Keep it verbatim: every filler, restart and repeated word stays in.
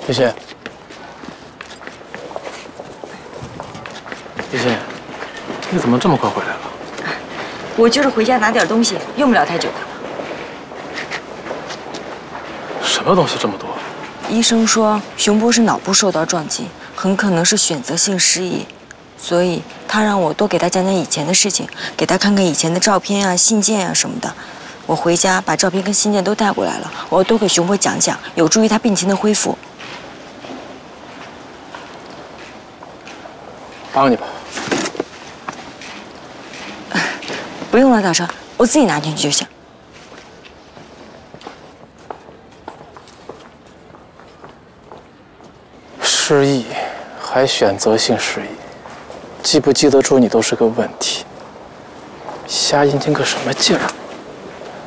叶欣，叶欣，你怎么这么快回来了？ 我就是回家拿点东西，用不了太久的。 什么东西这么多？ 医生说熊博士脑部受到撞击，很可能是选择性失忆，所以他让我多给他讲讲以前的事情，给他看看以前的照片啊、信件啊什么的。我回家把照片跟信件都带过来了，我要多给熊博讲讲，有助于他病情的恢复。 帮你吧。 不用了，大少，我自己拿进去就行。 失忆，还选择性失忆，记不记得住你都是个问题。瞎阴经个什么劲儿？